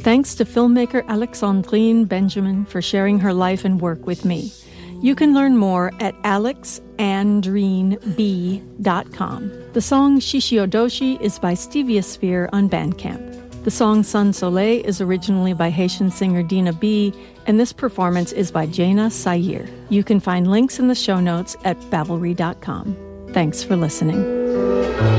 Thanks to filmmaker Alexandrine Benjamin for sharing her life and work with me. You can learn more at alexandrineb.com. The song Shishiodoshi is by Stevia Sphere on Bandcamp. The song Sun Soleil is originally by Haitian singer Dina B, and this performance is by Jaina Sayer. You can find links in the show notes at Babbelry.com. Thanks for listening.